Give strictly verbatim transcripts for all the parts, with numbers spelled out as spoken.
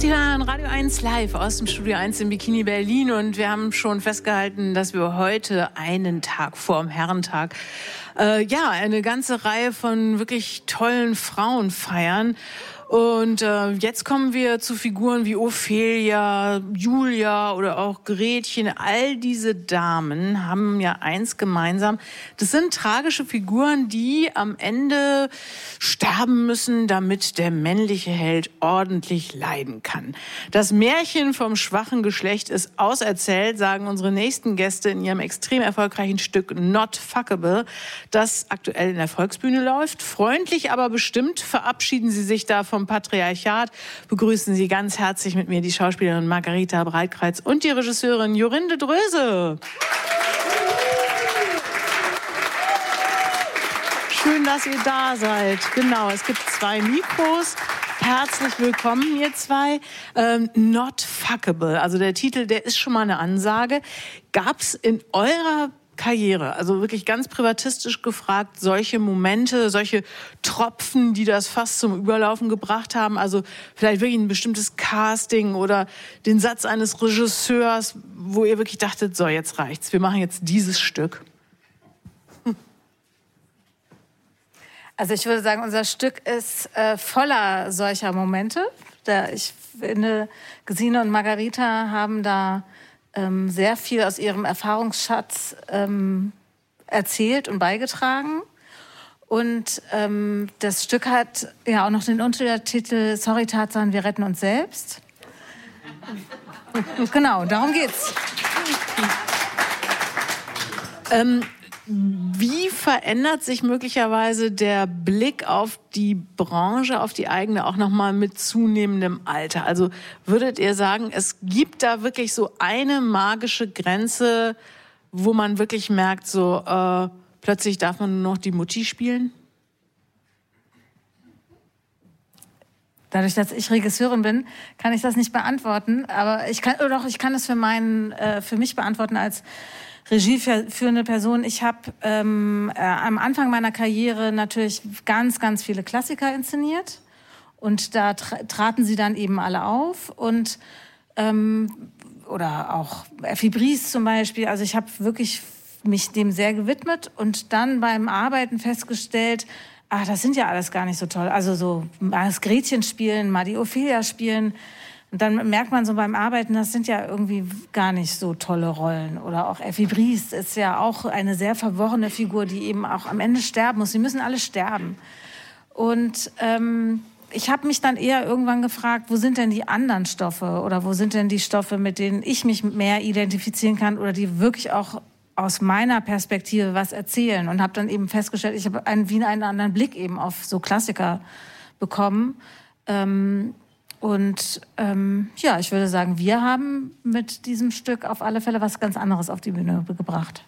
Sie hören Radio eins live aus dem Studio eins in Bikini Berlin und wir haben schon festgehalten, dass wir heute einen Tag vorm Herrentag äh, ja eine ganze Reihe von wirklich tollen Frauen feiern. Und äh, jetzt kommen wir zu Figuren wie Ophelia, Julia oder auch Gretchen. All diese Damen haben ja eins gemeinsam. Das sind tragische Figuren, die am Ende sterben müssen, damit der männliche Held ordentlich leiden kann. Das Märchen vom schwachen Geschlecht ist auserzählt, sagen unsere nächsten Gäste in ihrem extrem erfolgreichen Stück Not Fuckable, das aktuell in der Volksbühne läuft. Freundlich, aber bestimmt verabschieden sie sich da vom Patriarchat. Begrüßen Sie ganz herzlich mit mir die Schauspielerin Margarita Breitkreuz und die Regisseurin Jorinde Dröse. Schön, dass ihr da seid. Genau, es gibt zwei Mikros. Herzlich willkommen, ihr zwei. Ähm, Not Fuckable, also der Titel, der ist schon mal eine Ansage. Gab's in eurer Karriere, also wirklich ganz privatistisch gefragt, solche Momente, solche Tropfen, die das fast zum Überlaufen gebracht haben, also vielleicht wirklich ein bestimmtes Casting oder den Satz eines Regisseurs, wo ihr wirklich dachtet, so, jetzt reicht's, wir machen jetzt dieses Stück? Also ich würde sagen, unser Stück ist äh, voller solcher Momente. Da ich finde, Gesine und Margarita haben da ähm, sehr viel aus ihrem Erfahrungsschatz ähm, erzählt und beigetragen. Und ähm, das Stück hat ja auch noch den Untertitel Sorry Tarzan, wir retten uns selbst. Genau, darum geht's. ähm Wie verändert sich möglicherweise der Blick auf die Branche, auf die eigene, auch nochmal mit zunehmendem Alter? Also würdet ihr sagen, es gibt da wirklich so eine magische Grenze, wo man wirklich merkt, so äh, plötzlich darf man nur noch die Mutti spielen? Dadurch, dass ich Regisseurin bin, kann ich das nicht beantworten. Aber ich kann, oder doch, ich kann es für meinen, äh, für mich beantworten als regieführende Person. Ich habe ähm, äh, am Anfang meiner Karriere natürlich ganz, ganz viele Klassiker inszeniert und da tra- traten sie dann eben alle auf und ähm, oder auch Effi Briest zum Beispiel. Also ich habe wirklich mich dem sehr gewidmet und dann beim Arbeiten festgestellt, ach, das sind ja alles gar nicht so toll. Also so mal das Gretchen spielen, mal die Ophelia spielen. Und dann merkt man so beim Arbeiten, das sind ja irgendwie gar nicht so tolle Rollen. Oder auch Effi Briest ist ja auch eine sehr verworrene Figur, die eben auch am Ende sterben muss. Sie müssen alle sterben. Und ähm, ich habe mich dann eher irgendwann gefragt, wo sind denn die anderen Stoffe? Oder wo sind denn die Stoffe, mit denen ich mich mehr identifizieren kann? Oder die wirklich auch aus meiner Perspektive was erzählen? Und habe dann eben festgestellt, ich habe einen, wie einen anderen Blick eben auf so Klassiker bekommen. Ähm, Und ähm, ja, ich würde sagen, wir haben mit diesem Stück auf alle Fälle was ganz anderes auf die Bühne gebracht.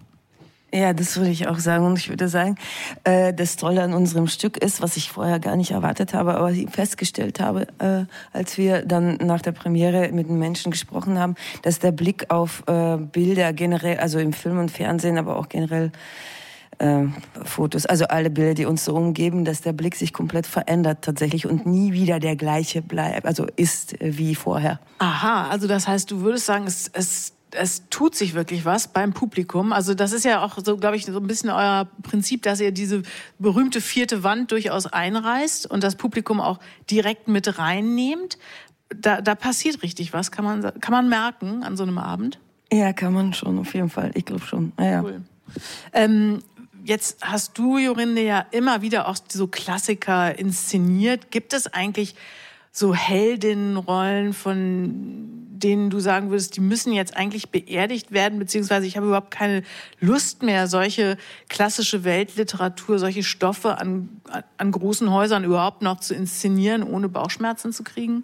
Ja, das würde ich auch sagen. Und ich würde sagen, äh, das Tolle an unserem Stück ist, was ich vorher gar nicht erwartet habe, aber festgestellt habe, äh, als wir dann nach der Premiere mit den Menschen gesprochen haben, dass der Blick auf äh, Bilder generell, also im Film und Fernsehen, aber auch generell Äh, Fotos, also alle Bilder, die uns so umgeben, dass der Blick sich komplett verändert tatsächlich und nie wieder der gleiche bleibt, also ist äh, wie vorher. Aha, also das heißt, du würdest sagen, es, es, es tut sich wirklich was beim Publikum. Also das ist ja auch so, glaube ich, so ein bisschen euer Prinzip, dass ihr diese berühmte vierte Wand durchaus einreißt und das Publikum auch direkt mit reinnehmt. Da, da passiert richtig was, kann man, kann man merken an so einem Abend? Ja, kann man schon, auf jeden Fall. Ich glaube schon. Ja, ja. Cool. Ähm, Jetzt hast du, Jorinde, ja immer wieder auch so Klassiker inszeniert. Gibt es eigentlich so Heldinnenrollen, von denen du sagen würdest, die müssen jetzt eigentlich beerdigt werden, beziehungsweise ich habe überhaupt keine Lust mehr, solche klassische Weltliteratur, solche Stoffe an, an großen Häusern überhaupt noch zu inszenieren, ohne Bauchschmerzen zu kriegen?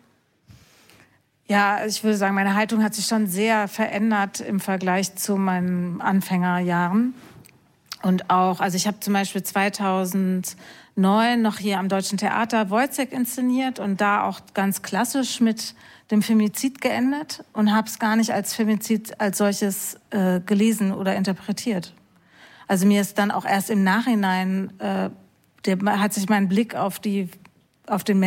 Ja, ich würde sagen, meine Haltung hat sich schon sehr verändert im Vergleich zu meinen Anfängerjahren. Und auch, also ich habe zum Beispiel zweitausendneun noch hier am Deutschen Theater Wojciech inszeniert und da auch ganz klassisch mit dem Femizid geendet und habe es gar nicht als Femizid als solches äh, gelesen oder interpretiert. Also mir ist dann auch erst im Nachhinein, äh, der, hat sich mein Blick auf die auf den